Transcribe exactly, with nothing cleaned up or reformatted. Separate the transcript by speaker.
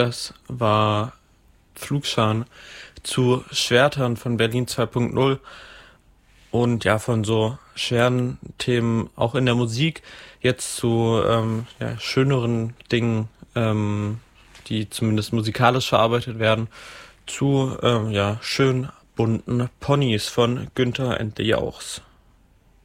Speaker 1: Das war Pflugscharen zu Schwertern von Berlin zwei Punkt null und ja, von so schweren Themen auch in der Musik jetzt zu ähm, ja, schöneren Dingen, ähm, die zumindest musikalisch verarbeitet werden, zu ähm, ja, schön bunten Ponys von Günther and the Jauchs.